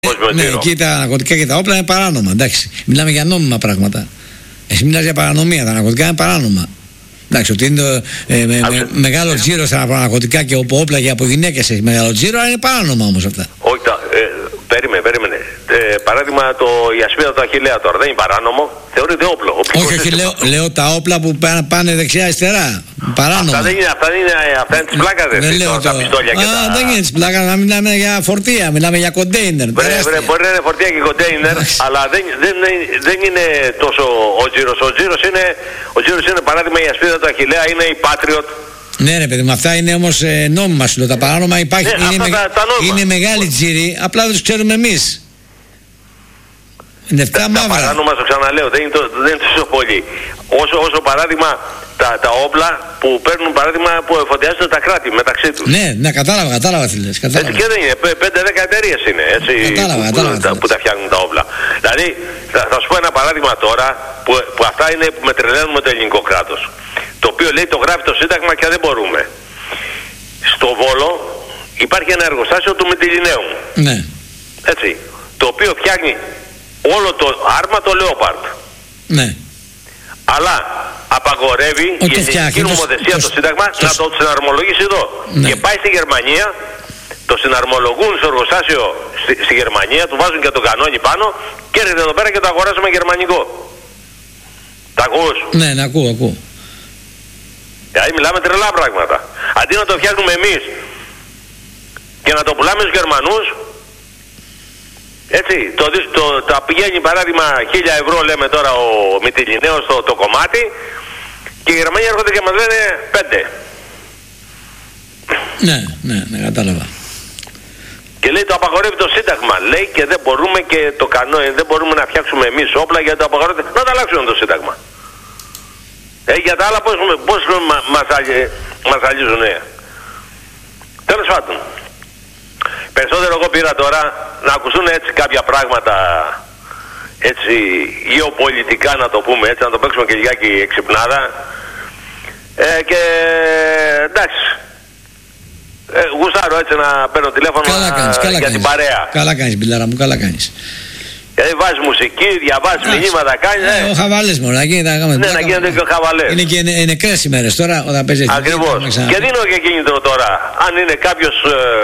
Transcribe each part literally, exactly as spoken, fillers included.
Ναι, εκεί τα ναρκωτικά και τα όπλα είναι παράνομα. Εντάξει. Μιλάμε για νόμιμα πράγματα. Εσύ μιλάς για παρανομία. Τα ναρκωτικά είναι παράνομα. Εντάξει, ότι είναι το, ε, με, με, μεγάλο τζίρο στα ναρκωτικά και από όπλα και από γυναίκες έχει μεγάλο τζίρο, αλλά είναι παράνομα όμως αυτά. Όχι, τα, ε, περίμενε, περίμενε. Ε, παράδειγμα, το, η ασπίδα του Αχιλλέα τώρα δεν είναι παράνομο, θεωρείται όπλο. Όχι, όχι, λέω, λέω τα όπλα που πάνε δεξιά-αριστερά. Παράνομα. Αυτά δεν είναι, αυτά είναι, αυτά είναι τις πλάκας, δεν είναι το... τα πιστόλια και Α, τα... δεν είναι τις πλάκας, να μιλάμε για φορτία, μιλάμε για κοντέινερ. Βρε, βρε, μπορεί να είναι φορτία και κοντέινερ, αλλά δεν, δεν, δεν είναι τόσο ο τζίρος. Ο τζίρος είναι, ο τζίρος είναι παράδειγμα η ασπίδα του Αχιλλέα, είναι η Patriot. Ναι, ρε παιδί μου, αυτά είναι όμως ε, νόμιμα σου λέω. Τα παράνομα υπάρχει, ναι, είναι, με, τα, τα είναι μεγάλη τζίρη, απλά δεν τους ξέρουμε εμείς. Είναι εφτά μαύρα. Τα παράνομα, στο ξαναλέω, δεν είναι, το, δεν είναι τόσο πολύ. Όσο, όσο παράδειγμα τα, τα όπλα που παίρνουν παράδειγμα που εφοδιάζονται τα κράτη μεταξύ τους. Ναι, ναι, κατάλαβα, κατάλαβα τι λες. Κατάλαβα. Έτσι και δεν είναι. πέντε δέκα εταιρείες είναι έτσι, κατάλαβα, που, κατάλαβα, που, που τα φτιάχνουν τα όπλα. Δηλαδή, θα, θα σου πω ένα παράδειγμα τώρα που, που αυτά είναι που με τρελαίνουν με το ελληνικό κράτος. Το οποίο λέει το γράφει το Σύνταγμα και δεν μπορούμε. Στο Βόλο υπάρχει ένα εργοστάσιο του Μυτιληναίου. Ναι. Έτσι. Το οποίο φτιάχνει όλο το άρμα το Leopard. Ναι. Αλλά απαγορεύει Ο, η ελληνική νομοθεσία το, το Σύνταγμα το, να το συναρμολογήσει εδώ. Ναι. Και πάει στη Γερμανία, το συναρμολογούν στο εργοστάσιο στη, στη Γερμανία, του βάζουν και το κανόνι πάνω και έρχεται εδώ πέρα και το αγοράζουμε γερμανικό. Τα ακούς? Ναι, να ακούω, ακούω. Δηλαδή μιλάμε τρελά πράγματα. Αντί να το φτιάχνουμε εμείς και να το πουλάμε στους Γερμανούς, έτσι, το, το, τα πηγαίνει παράδειγμα χίλια ευρώ λέμε τώρα ο Μυτιληναίος το, το κομμάτι και οι Γερμανοί έρχονται και μας λένε πέντε. Ναι, ναι, ναι, κατάλαβα. Και λέει το απαγορεύει το Σύνταγμα. Λέει και δεν μπορούμε και το κανόνι, δεν μπορούμε να φτιάξουμε εμείς όπλα γιατί το απαγορεύει. Να τα αλλάξουμε το Σύνταγμα. Ε, για τα άλλα πώς, πώς μα, μας, μας αλύζουν. Ε. Τέλος πάντων. Περισσότερο εγώ πήρα τώρα να ακουστούν έτσι κάποια πράγματα έτσι γεωπολιτικά να το πούμε έτσι, να το παίξουμε και λιγάκι εξυπνάδα ε, και εντάξει ε, γουστάρω έτσι να παίρνω τηλέφωνο καλά κάνεις, καλά για κάνεις. την παρέα. Καλά κάνεις μπιλάρα μου, καλά κάνεις. Δηλαδή βάζεις μουσική, διαβάζεις μηνύματα, κάνεις ε, ο χαβαλές μόνο, να γίνεται ναι, να γίνεται και ο χαβαλές. Είναι και είναι, νεκρές ημέρες τώρα όταν παίζει έτσι. Ακριβώς. Και δίνω και κίνητρο τώρα αν είναι κάποιος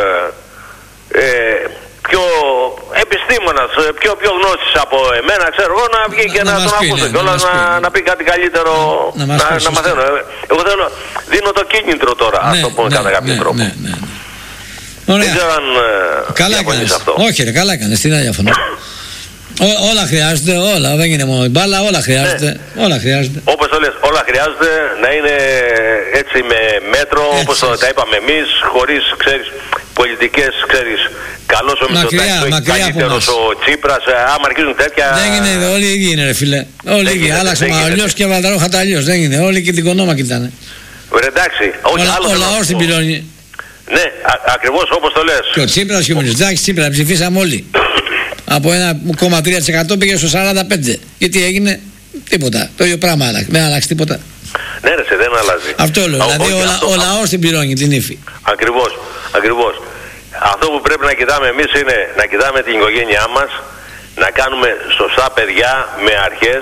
ε, ε, πιο επιστήμονας, πιο, πιο γνώσης από εμένα, ξέρω εγώ, να βγει και να, να τον ακούσω και όλα να, να, να πει κάτι καλύτερο, να, να, να, να μαθαίνω. Εγώ θέλω, δίνω το κίνητρο τώρα, ναι, ας το πούμε ναι, κατά κάποιο ναι, τρόπο. Ναι, ναι, ναι. Ωραία. Δεν ξέρω αν καλά έκανες αυτό. Όχι ρε, καλά έκανες, τι να διαφωνώ. Ό, όλα χρειάζονται, όλα, δεν είναι μόνο η μπάλα, όλα χρειάζονται, ναι. όλα χρειάζονται. Όπως το λες, όλα χρειάζονται να είναι έτσι με μέτρο, έτσι, όπως το, τα είπαμε εμείς, χωρίς, ξέρεις, πολιτικές, ξέρεις, καλός ο Μητσοτάκης, καλύτερος ο Τσίπρας, άμα αρχίζουν τέτοια... Δεν είναι, όλοι οι ίδιοι είναι ρε φίλε, όλοι οι ίδιοι, άλλαξε ο Μαολιός και Βαλταρόχατα αλλιώς, δεν είναι, όλοι και την κονόμα κοιτάνε. Εντάξει, όχι άλλο. Ο λαός την πληρώνει. Ναι, ακριβώς όπως το λες. Και ο Τσίπρας και ο Μητσοτάκης, Τσίπρα ψηφίσαμε όλοι. Από ένα κόμμα τρία τοις εκατό πήγε στο σαράντα πέντε τοις εκατό. Γιατί έγινε τίποτα. Το ίδιο πράγμα άλλαξε. Δεν άλλαξε τίποτα. Ναι, ρε, δεν αλλάζει. Αυτό λέω. Δηλαδή ο, αυτό, ο λαός την πληρώνει την ύφη. Ακριβώς. Ακριβώς. Αυτό που πρέπει να κοιτάμε εμείς είναι να κοιτάμε την οικογένειά μας, να κάνουμε σωστά παιδιά με αρχές,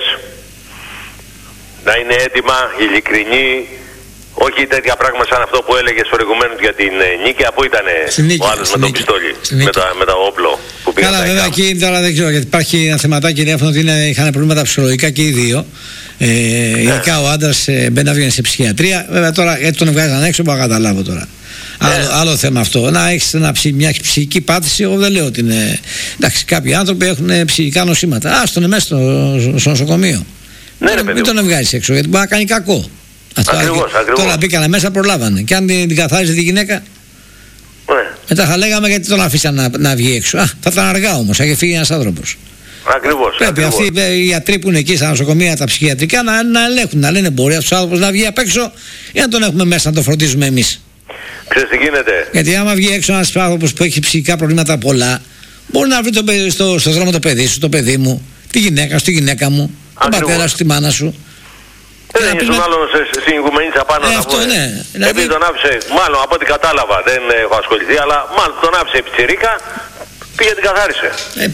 να είναι έτοιμα, ειλικρινή. Όχι τέτοια πράγματα σαν αυτό που έλεγες προηγουμένως για την νίκη, αφού ήταν ο άλλος με το πιστόλι, με, τα, με το όπλο που πήγαν. Καλά, βέβαια εκεί τώρα δεν ξέρω γιατί υπάρχει ένα θεματάκι διάφορο ότι είναι, είχαν προβλήματα ψυχολογικά και οι δύο. Ε, ναι. Ειδικά ο άντρας ε, μπαίνει να βγαίνει σε ψυχιατρία. Βέβαια τώρα γιατί τον βγάζαν έξω, μπορώ να καταλάβω τώρα. Ναι. Άλλο, άλλο θέμα αυτό. Να έχει μια ψυχική πάθηση, εγώ δεν λέω ότι είναι. Εντάξει, κάποιοι άνθρωποι έχουν ψυχικά νοσήματα. Α, τον μέσα στο, στο νοσοκομείο. Ναι, μην, μην τον βγάζει έξω γιατί μπορεί να κάνει κακό. Αυτό, ακριβώς, ακριβώς. Τώρα μπήκανε μέσα, προλάβανε. Και αν την, την καθάριζε τη γυναίκα, ναι. μετά θα λέγαμε γιατί τον αφήσαν να, να βγει έξω. Α, θα ήταν αργά όμως, θα είχε φύγει ένας άνθρωπος. Ακριβώς. Πρέπει ακριβώς. αυτοί οι γιατροί που είναι εκεί στα νοσοκομεία, τα ψυχιατρικά, να, να ελέγχουν, να λένε μπορεί αυτός ο άνθρωπος να βγει απ' έξω ή να τον έχουμε μέσα να το φροντίζουμε εμείς. Ξέρεις τι γίνεται. Γιατί άμα βγει έξω ένας άνθρωπος που έχει ψυχικά προβλήματα πολλά, μπορεί να βρει το, στο, στο δρόμο το παιδί σου, το παιδί μου, τη γυναίκα σου, τη γυναίκα μου, τον πατέρα σου, τη μάνα σου. Δεν είναι στον άλλον στην οικουμενίτσα πάνω ε, να αυτό, πούμε. Ναι. Δηλαδή... Επειδή τον άφησε, μάλλον από ό,τι κατάλαβα, δεν έχω ασχοληθεί, αλλά μάλλον τον άφησε πιτσιρίκα Πήγε την καθάρισε. Ε,